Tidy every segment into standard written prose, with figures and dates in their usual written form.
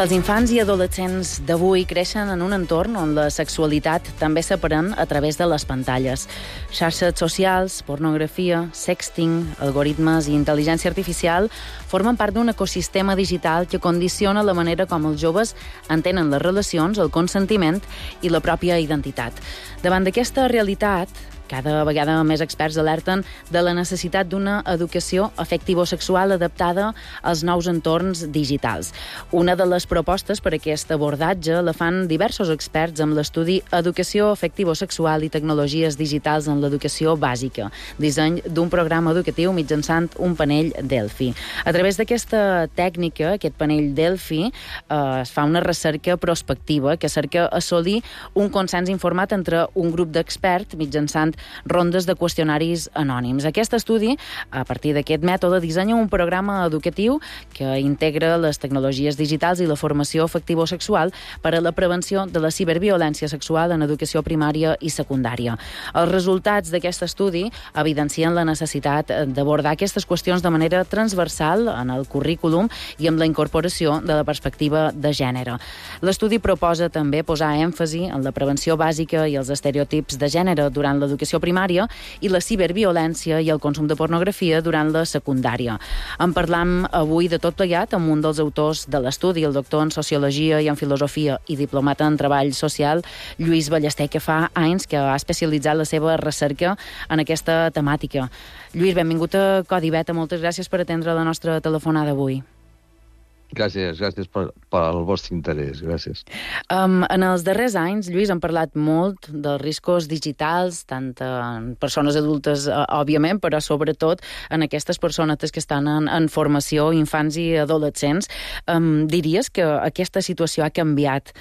Els infants i adolescents d'avui creixen en un entorn on la sexualitat també s'aprèn a través de les pantalles. Xarxes socials, pornografia, sexting, algoritmes i intel·ligència artificial formen part d'un ecosistema digital que condiciona la manera com els joves entenen les relacions, el consentiment i la pròpia identitat. Davant d'aquesta realitat, cada vegada més experts alerten de la necessitat d'una educació afectivosexual adaptada als nous entorns digitals. Una de les propostes per a aquest abordatge la fan diversos experts amb l'estudi Educació afectivosexual i tecnologies digitals en l'educació bàsica, disseny d'un programa educatiu mitjançant un panell Delphi. A través d'aquesta tècnica, aquest panell Delphi, es fa una recerca prospectiva que cerca assolir un consens informat entre un grup d'experts mitjançant rondes de qüestionaris anònims. Aquest estudi, a partir d'aquest mètode, dissenya un programa educatiu que integra les tecnologies digitals i la formació afectivosexual per a la prevenció de la ciberviolència sexual en educació primària i secundària. Els resultats d'aquest estudi evidencien la necessitat d'abordar aquestes qüestions de manera transversal en el currículum i amb la incorporació de la perspectiva de gènere. L'estudi proposa també posar èmfasi en la prevenció bàsica i els estereotips de gènere durant l'educació primària i la ciberviolència i el consum de pornografia durant la secundària. En parlam avui de tot plegat amb un dels autors de l'estudi, el doctor en Sociologia i en Filosofia i diplomat en Treball Social, Lluís Ballester, que fa anys que ha especialitzat la seva recerca en aquesta temàtica. Lluís, benvingut a Codi Beta. Moltes gràcies per atendre la nostra telefonada avui. Gràcies pel vostre interès, gràcies. En els darrers anys, Lluís, hem parlat molt dels riscos digitals, tant en persones adultes, òbviament, però sobretot en aquestes persones que estan en formació, infants i adolescents. Diries que aquesta situació ha canviat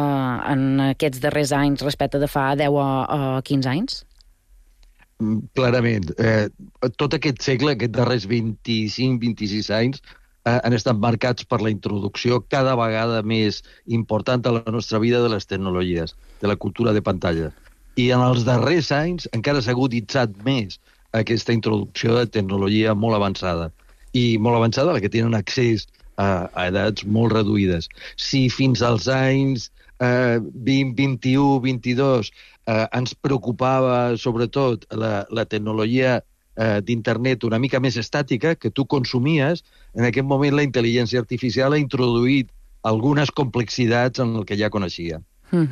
en aquests darrers anys respecte de fa 10 o 15 anys? Clarament. Tot aquest segle, aquests darrers 25-26 anys, han estat marcats per la introducció cada vegada més important a la nostra vida de les tecnologies, de la cultura de pantalla. I en els darrers anys encara s'ha aguditzat més aquesta introducció de tecnologia molt avançada. I molt avançada, la que tenen accés a edats molt reduïdes. Si fins als anys 20, 21, 22 ens preocupava sobretot la tecnologia d'internet una mica més estàtica que tu consumies, en aquest moment la intel·ligència artificial ha introduït algunes complexitats en el que ja coneixia.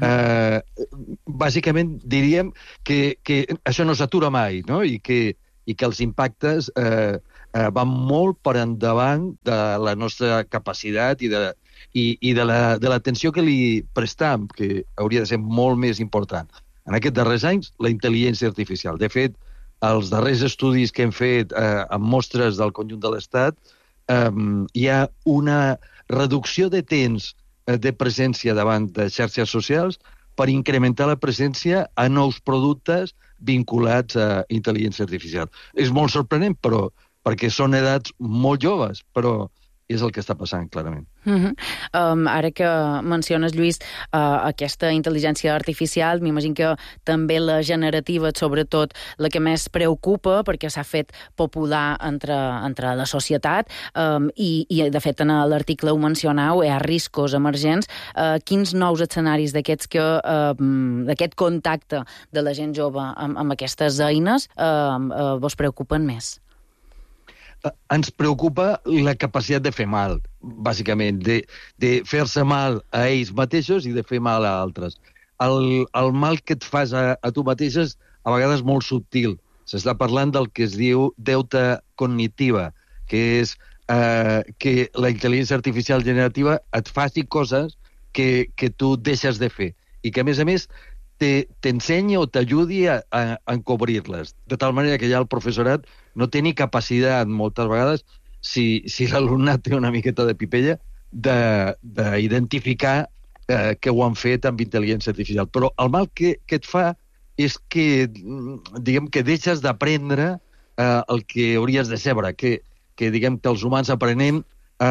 Bàsicament diríem que això no s'atura mai, no? I que els impactes van molt per endavant de la nostra capacitat i de l'atenció que li prestam, que hauria de ser molt més important. En aquests darrers anys, la intel·ligència artificial. De fet, els darrers estudis que hem fet amb mostres del conjunt de l'Estat, hi ha una reducció de temps de presència davant de xarxes socials per incrementar la presència a nous productes vinculats a intel·ligència artificial. És molt sorprenent, però perquè són edats molt joves, però és el que està passant, clarament. Ara que menciones, Lluís, aquesta intel·ligència artificial, m'imagino que també la generativa, sobretot, la que més preocupa, perquè s'ha fet popular entre la societat, i de fet, en l'article ho mencionau, hi ha riscos emergents. Quins nous escenaris d'aquest contacte de la gent jove amb aquestes eines vos preocupen més? Ens preocupa la capacitat de fer mal, bàsicament, de fer-se mal a ells mateixos i de fer mal a altres. El mal que et fas a tu mateixes a vegades és molt subtil. S'està parlant del que es diu deuta cognitiva, que és que la intel·ligència artificial generativa et faci coses que tu deixes de fer i que, a més, t'ensenyi o t'ajudi a encobrir-les. De tal manera que ja el professorat no té ni capacitat, moltes vegades, si l'alumnat té una miqueta de pipella, d'identificar que ho han fet amb intel·ligència artificial. Però el mal que et fa és que, diguem, que deixes d'aprendre el que hauries de saber, que diguem que els humans aprenem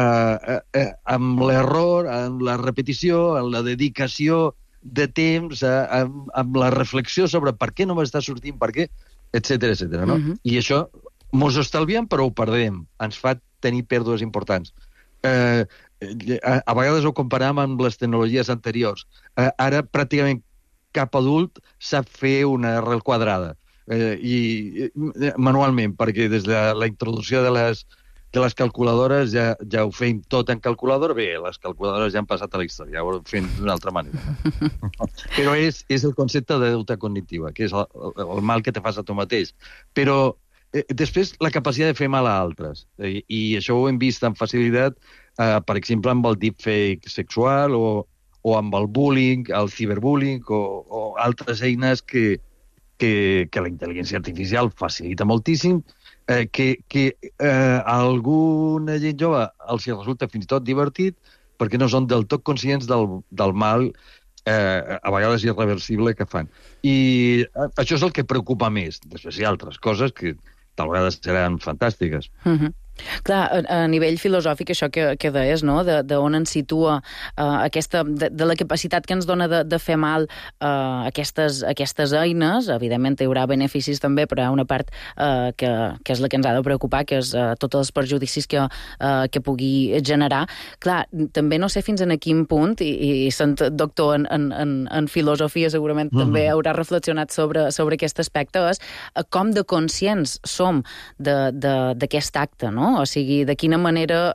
amb l'error, amb la repetició, amb la dedicació de temps, amb la reflexió sobre per què no m'està sortint, per què, etc. No? I això mos estalviem, però ho perdem. Ens fa tenir pèrdues importants. a vegades ho comparam amb les tecnologies anteriors. Ara pràcticament cap adult sap fer una arrel quadrada manualment, perquè des de la introducció de les calculadores ja ho fem tot en calculadora. Bé, les calculadores ja han passat a la història, ja ho fem d'una altra manera. Però és el concepte de deute cognitiva, que és el mal que te fas a tu mateix. Però després la capacitat de fer mal a altres. I això ho hem vist amb facilitat, per exemple, amb el deepfake sexual o amb el bullying, el ciberbullying o altres eines que la intel·ligència artificial facilita moltíssim, que a alguna gent jove els resulta fins i tot divertit perquè no són del tot conscients del mal, a vegades irreversible, que fan. I això és el que preocupa més. Després hi ha altres coses que tal vegades seran fantàstiques. Clar, a nivell filosòfic, això que deies, no? D'on ens situa de la capacitat que ens dona de fer mal aquestes eines. Evidentment hi haurà beneficis també, però hi ha una part que és la que ens ha de preocupar, que és tots els perjudicis que pugui generar. Clar, també no sé fins a quin punt, i sent doctor en filosofia segurament també haurà reflexionat sobre aquest aspecte, és com de conscients som d'aquest acte, no? O sigui, de quina manera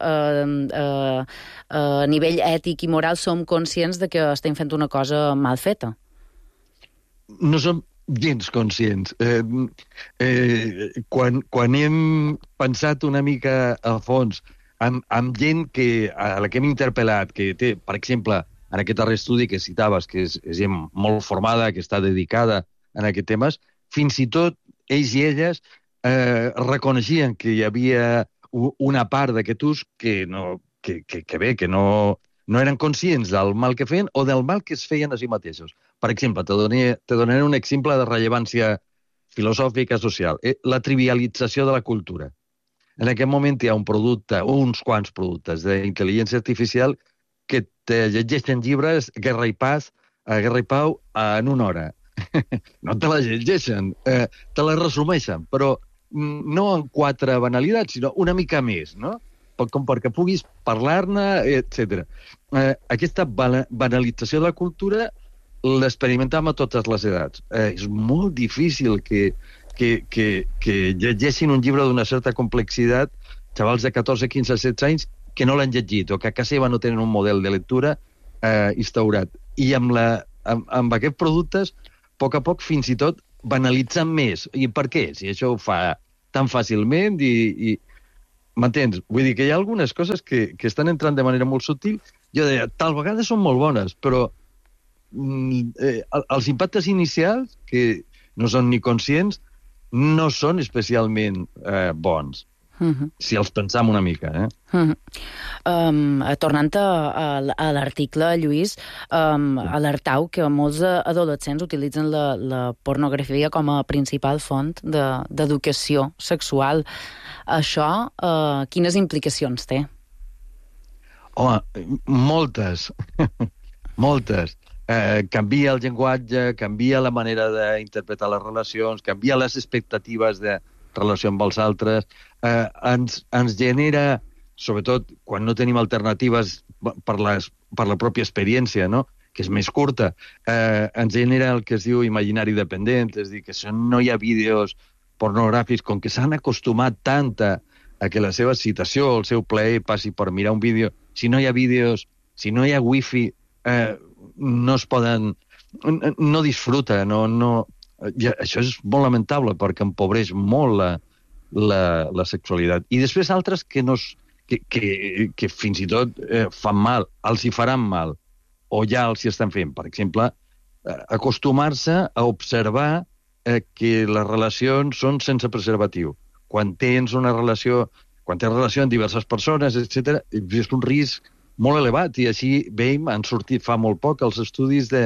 a nivell ètic i moral som conscients de que estem fent una cosa mal feta? No som gens conscients. Quan hem pensat una mica a fons amb gent a la que hem interpel·lat, que té, per exemple, en aquest darrer estudi que citaves, que és gent molt formada, que està dedicada en aquests temes, fins i tot ells i elles reconeixien que hi havia una part d'aquest ús que no eren conscients del mal que feien o del mal que es feien a si mateixos. Per exemple, te donaré un exemple de rellevància filosòfica social. La trivialització de la cultura. En aquest moment hi ha uns quants productes d'intel·ligència artificial que te llegeixen llibres Guerra i Pau en una hora. No te la llegeixen, te la resumeixen, però no en 4 banalitats, sinó una mica més, no? Com perquè puguis parlar-ne, etc. Aquesta banalització de la cultura l'experimentem a totes les edats. És molt difícil que llegeixin un llibre d'una certa complexitat xavals de 14, 15, 16 anys que no l'han llegit o que a casa seva no tenen un model de lectura instaurat. I amb aquests productes, a poc fins i tot banalitzen més. I per què? Si això ho fa tan fàcilment i m'entens? Vull dir que hi ha algunes coses que estan entrant de manera molt sutil. Jo deia, tal vegada són molt bones, però els impactes inicials, que no són ni conscients, no són especialment bons. Si els pensam una mica. Tornant a l'article, Lluís, alertau que molts adolescents utilitzen la pornografia com a principal font d'educació sexual. Això, quines implicacions té? Home, moltes. Moltes. Canvia el llenguatge, canvia la manera d'interpretar les relacions, canvia les expectatives de relació amb els altres, ens genera, sobretot quan no tenim alternatives per la pròpia experiència, no? Que és més curta, ens genera el que es diu imaginari dependent, és a dir, que no hi ha vídeos pornogràfics, com que s'han acostumat tant a que la seva excitació, el seu plaer passi per mirar un vídeo. Si no hi ha vídeos, si no hi ha wifi, no es poden... no disfruta, això és molt lamentable perquè empobreix molt la sexualitat. I després altres que fins i tot fan mal, els hi faran mal, o ja els hi estan fent. Per exemple, acostumar-se a observar que les relacions són sense preservatiu. Quan tens relació amb diverses persones, etc., és un risc molt elevat, i així veiem, han sortit fa molt poc els estudis de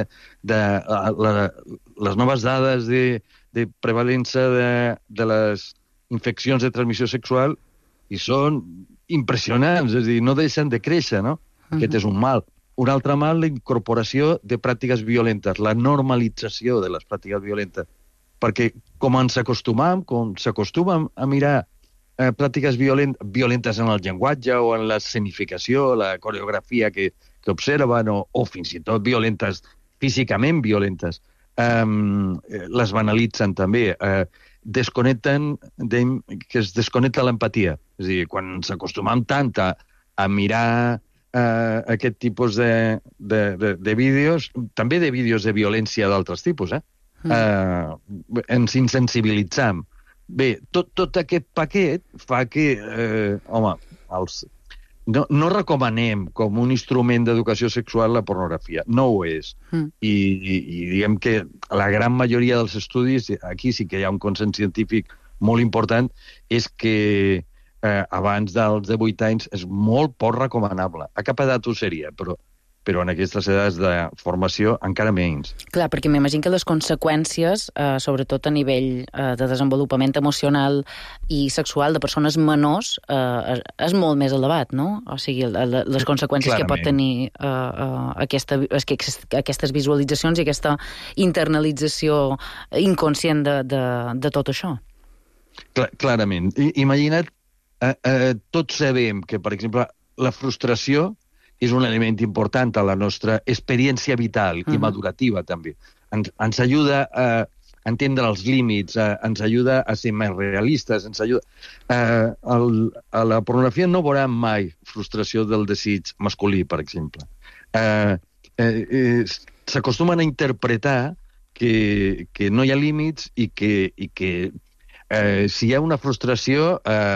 les noves dades de prevalença de les infeccions de transmissió sexual, i són impressionants, és a dir, no deixen de créixer, no? Aquest és un mal. Un altre mal, la incorporació de pràctiques violentes, la normalització de les pràctiques violentes, perquè com s'acostumen a mirar pràctiques violentes en el llenguatge o en l'escenificació, la coreografia que observen, o fins i tot violentes, físicament violentes, les banalitzen també, desconnecten, que es desconnecta l'empatia. És a dir, quan ens acostumem tant a mirar aquest tipus de vídeos, també de vídeos de violència d'altres tipus, ens insensibilitzam. Bé, tot aquest paquet fa que, no recomanem com un instrument d'educació sexual la pornografia. No ho és. I diguem que la gran majoria dels estudis, aquí sí que hi ha un consens científic molt important, és que abans dels 18 anys és molt poc recomanable. A cap edat ho seria, però en aquestes edats de formació encara menys. Clar, perquè m'imagino que les conseqüències, sobretot a nivell de desenvolupament emocional i sexual de persones menors, és molt més elevat, no? O sigui, les conseqüències que pot tenir aquestes visualitzacions i aquesta internalització inconscient de tot això. Clarament. Imagina't, tots sabem que, per exemple, la frustració és un element important a la nostra experiència vital i madurativa, també. Ens ajuda a entendre els límits, ens ajuda a ser més realistes, ens ajuda... A la pornografia no veurem mai frustració del desig masculí, per exemple. S'acostumen a interpretar que no hi ha límits i que si hi ha una frustració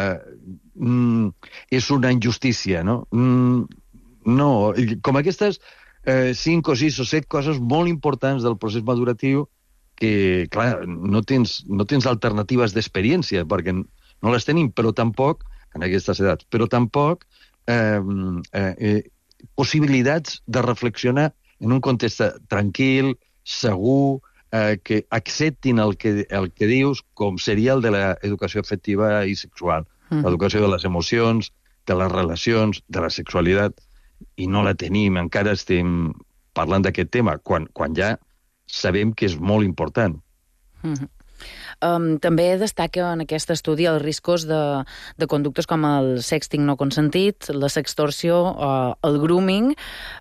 és una injustícia, no? No, com aquestes 5 o 6 o 7 coses molt importants del procés maduratiu que, clar, no tens alternatives d'experiència, perquè no les tenim, però tampoc, en aquestes edats, però tampoc possibilitats de reflexionar en un context tranquil, segur, que acceptin el que dius, com seria el de l'educació afectiva i sexual, l'educació de les emocions, de les relacions, de la sexualitat, i no la tenim, encara estem parlant d'aquest tema, quan ja sabem que és molt important. També destaca en aquest estudi els riscos de conductes com el sexting no consentit, la sextorsió, el grooming.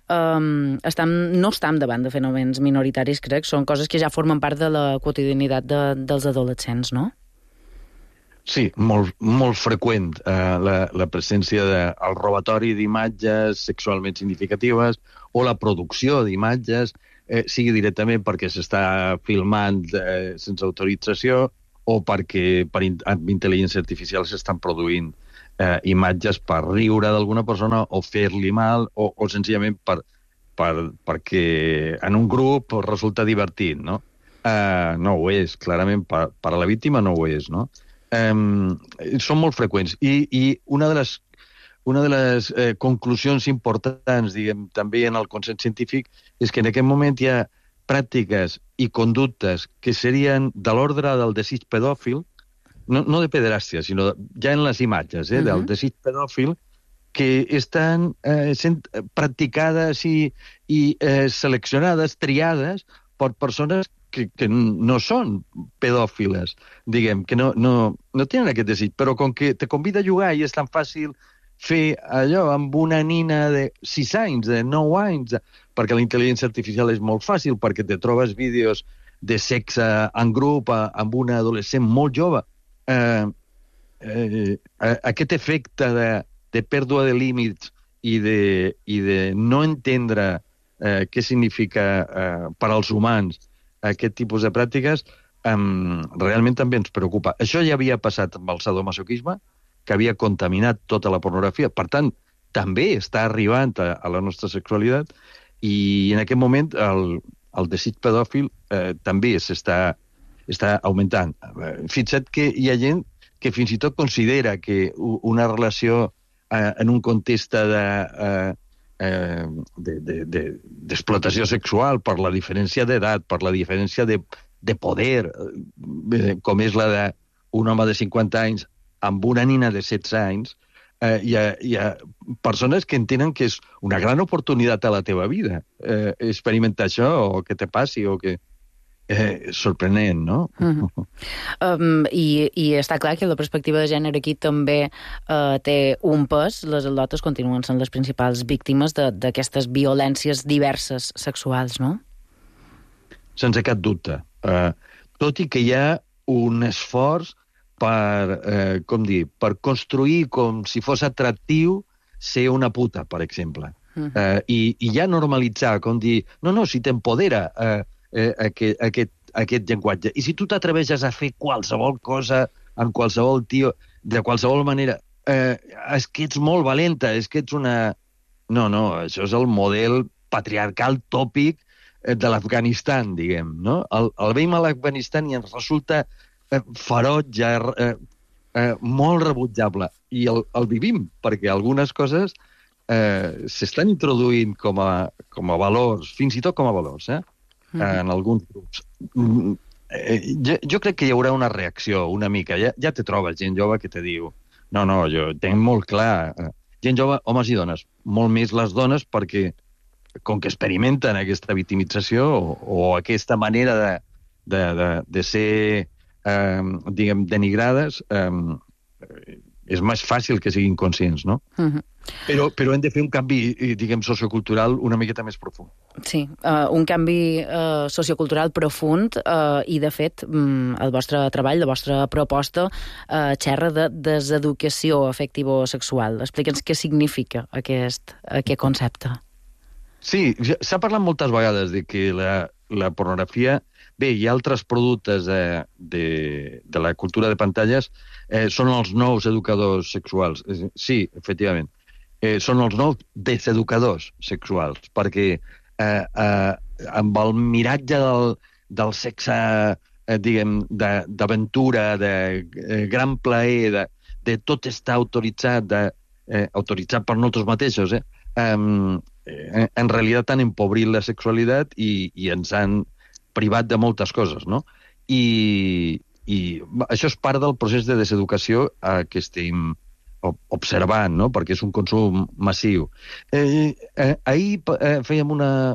No estem davant de fenòmens minoritaris, crec, són coses que ja formen part de la quotidianitat dels adolescents, no? Sí, molt freqüent la presència del robatori d'imatges sexualment significatives o la producció d'imatges, sigui directament perquè s'està filmant sense autorització o perquè amb intel·ligència artificial s'estan produint imatges per riure d'alguna persona o fer-li mal o senzillament perquè en un grup resulta divertit, no? No ho és, clarament, per a la víctima no ho és, no? Són molt freqüents i una de les conclusions importants, diguem, també en el consens científic, és que en aquest moment hi ha pràctiques i conductes que serien de l'ordre del desig pedòfil, no de pederàstia, sinó ja en les imatges, del desig pedòfil, que estan sent practicades i seleccionades, triades per persones que no són pedòfiles, diguem, que no tenen aquest desig, però com que te convida a jugar i és tan fàcil fer allò amb una nina de 6 anys, de 9 anys, perquè la intel·ligència artificial és molt fàcil, perquè te trobes vídeos de sexe en grup amb una adolescent molt jove. Aquest efecte de pèrdua de límits i de no entendre què significa per als humans aquest tipus de pràctiques, realment també ens preocupa. Això ja havia passat amb el sadomasoquisme, que havia contaminat tota la pornografia. Per tant, també està arribant a la nostra sexualitat i en aquest moment el desig pedòfil també s'està augmentant. Fixa't que hi ha gent que fins i tot considera que una relació en un context d'explotació sexual per la diferència d'edat, per la diferència de poder, com és la d'un home de 50 anys amb una nina de 16 anys, hi ha persones que entenen que és una gran oportunitat a la teva vida experimentar això, o que te passi, o que... sorprenent, no? I està clar que la perspectiva de gènere aquí també té un pes. Les al·lotes continuen sent les principals víctimes d'aquestes violències diverses sexuals, no? Sense cap dubte. Tot i que hi ha un esforç per construir com si fos atractiu ser una puta, per exemple. I ja normalitzar, com dir, no, si t'empodera aquest llenguatge. I si tu t'atreveixes a fer qualsevol cosa amb qualsevol tio, de qualsevol manera, és que ets molt valenta, és que ets una... No, això és el model patriarcal tòpic de l'Afganistan, diguem, no? El veiem a l'Afganistan i ens resulta ferotge, molt rebutjable. I el vivim, perquè algunes coses s'estan introduint com a valors, fins i tot com a valors, en alguns grups. Jo crec que hi haurà una reacció, una mica. Ja te trobes gent jove que te diu no, jo tenc molt clar. Gent jove, homes i dones. Molt més les dones perquè, com que experimenten aquesta victimització o aquesta manera de ser, diguem, denigrades, és més fàcil que siguin conscients, no? Però hem de fer un canvi, diguem, sociocultural una miqueta més profund. Sí, un canvi sociocultural profund i, de fet, el vostre treball, la vostra proposta, xerra de deseducació afectivo-sexual. Explica'ns què significa aquest concepte. Sí, s'ha parlat moltes vegades de que la pornografia... Bé, hi ha altres productes de la cultura de pantalles, són els nous educadors sexuals. Sí, efectivament. Són els nous deseducadors sexuals, perquè amb el miratge del sexe, diguem, d'aventura, de gran plaer, de tot estar autoritzat per nosaltres mateixos, en realitat han empobrit la sexualitat i ens han privat de moltes coses, no? I això és part del procés de deseducació que estem observant, no? Perquè és un consum massiu. Ahir fèiem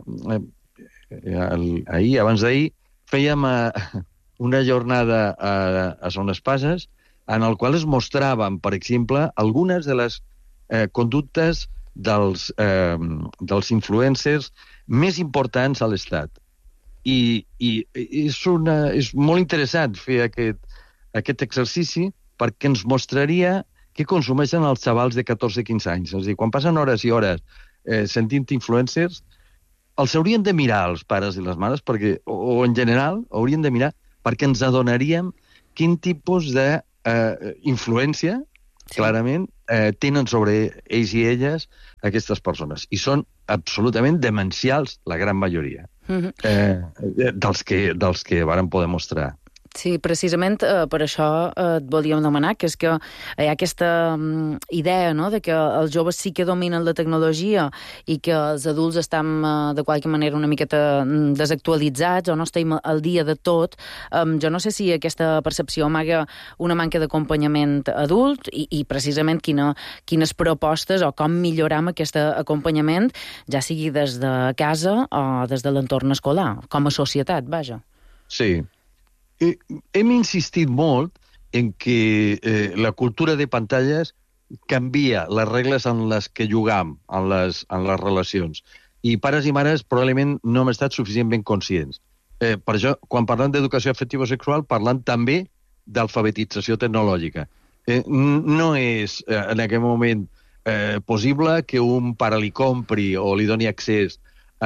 abans d'ahir, fèiem una jornada a Son Espases en el qual es mostraven, per exemple, algunes de les conductes dels influencers més importants a l'Estat. I és molt interessant fer aquest exercici perquè ens mostraria què consumeixen els xavals de 14-15 anys. És a dir, quan passen hores i hores sentint influencers, els haurien de mirar els pares i les mares, perquè, o en general, haurien de mirar perquè ens adonaríem quin tipus d'influència, clarament, tenen sobre ells i elles aquestes persones. I són absolutament demencials, la gran majoria. Dels que varen poder mostrar. Sí, precisament per això et volíem demanar, que és que hi ha aquesta idea, no?, de que els joves sí que dominen la tecnologia i que els adults estan de qualque manera una miqueta desactualitzats o no estem al dia de tot. Jo no sé si aquesta percepció amaga una manca d'acompanyament adult i precisament quines propostes o com millorar aquest acompanyament, ja sigui des de casa o des de l'entorn escolar, com a societat, vaja. Sí. Hem insistit molt en que la cultura de pantalles canvia les regles en les que jugam, en les relacions. I pares i mares probablement no hem estat suficientment conscients. Per això, quan parlem d'educació afectivo-sexual, parlem també d'alfabetització tecnològica. No és en aquest moment possible que un pare li compri o li doni accés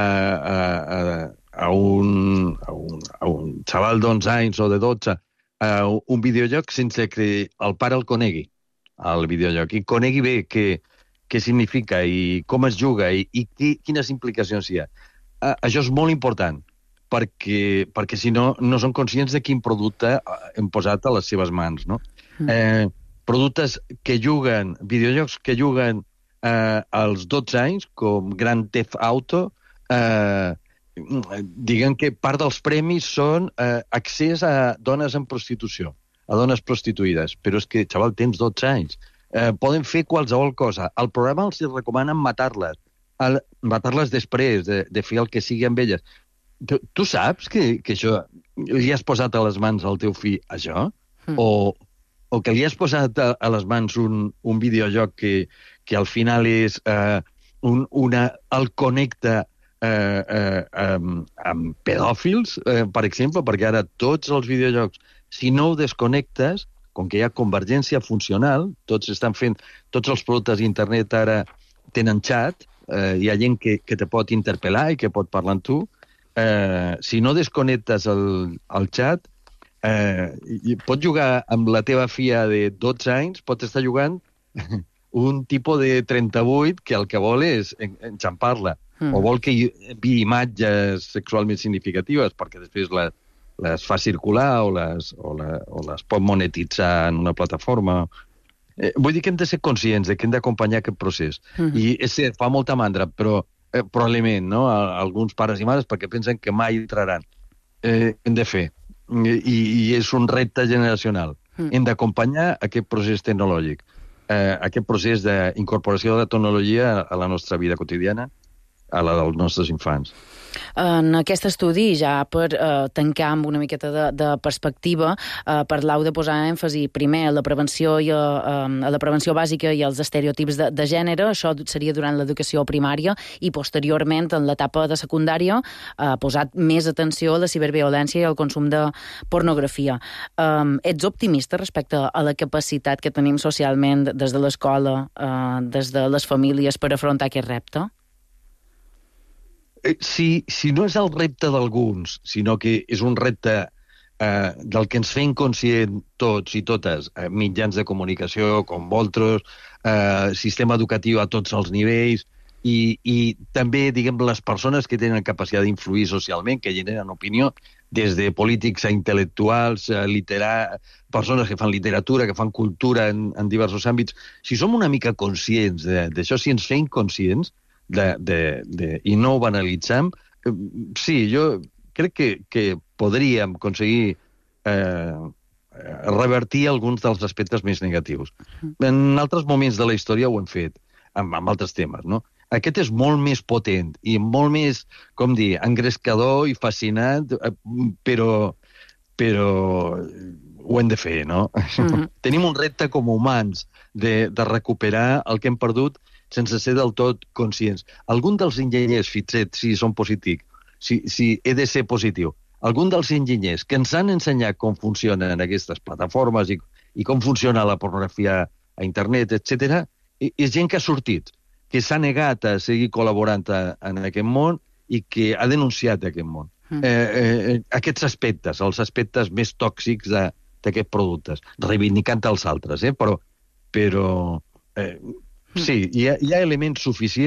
a un xaval d'11 anys o de 12 un videojoc sense que el pare el conegui, el videojoc, i conegui bé què significa i com es juga i quines implicacions hi ha. Això és molt important, perquè si no són conscients de quin producte hem posat a les seves mans, no? Productes que juguen, videojocs que juguen als 12 anys, com Grand Theft Auto, diguem que part dels premis són accés a dones en prostitució, a dones prostituïdes. Però és que, xaval, tens 12 anys. Poden fer qualsevol cosa. Al programa els recomanen matar-les. Matar-les després de fer el que sigui amb elles. Tu saps que això li has posat a les mans al teu fill això, o que li has posat a les mans un videojoc que al final és el connecta amb pedòfils, per exemple, perquè ara tots els videojocs, si no ho desconnectes, com que hi ha convergència funcional, tots els productes d'internet ara tenen xat, hi ha gent que te pot interpel·lar i que pot parlar amb tu, si no desconnectes el xat, pots jugar amb la teva filla de 12 anys, pots estar jugant un tipus de 38 que el que vol és enxampar-la, o vol que hi enviï imatges sexualment significatives perquè després les fa circular o les pot monetitzar en una plataforma. Vull dir que hem de ser conscients que hem d'acompanyar aquest procés. I és cert, fa molta mandra, però probablement, no? Alguns pares i mares perquè pensen que mai entraran. Hem de fer. I és un repte generacional. Hem d'acompanyar aquest procés tecnològic, aquest procés d'incorporació de la tecnologia a la nostra vida quotidiana, a la dels nostres infants. En aquest estudi, ja per tancar amb una miqueta de perspectiva, parlau de posar èmfasi primer a la prevenció a la prevenció bàsica i als estereotips de gènere. Això seria durant l'educació primària, i posteriorment, en l'etapa de secundària, posat més atenció a la ciberviolència i al consum de pornografia. Ets optimista respecte a la capacitat que tenim socialment des de l'escola, des de les famílies, per afrontar aquest repte? Si no és el repte d'alguns, sinó que és un repte del que ens fem conscient tots i totes, mitjans de comunicació com vosaltres, sistema educatiu a tots els nivells, i també, diguem, les persones que tenen capacitat d'influir socialment, que generen opinió, des de polítics a intel·lectuals, persones que fan literatura, que fan cultura en diversos àmbits. Si som una mica conscients d'això, si ens fem conscients, i no ho banalitzem, sí, jo crec que podríem aconseguir revertir alguns dels aspectes més negatius. En altres moments de la història ho hem fet, amb altres temes, no? Aquest és molt més potent i molt més, com dir, engrescador i fascinant, però ho hem de fer, no? Tenim un repte com a humans de recuperar el que hem perdut sense ser del tot conscients. Algun dels enginyers, fixet, si són positius, si he de ser positiu, algun dels enginyers que ens han ensenyat com funcionen aquestes plataformes i com funciona la pornografia a internet, etc., és gent que ha sortit, que s'ha negat a seguir col·laborant en aquest món i que ha denunciat aquest món. Aquests aspectes, els aspectes més tòxics d'aquests productes, reivindicant els altres, però sí, hi ha elements suficients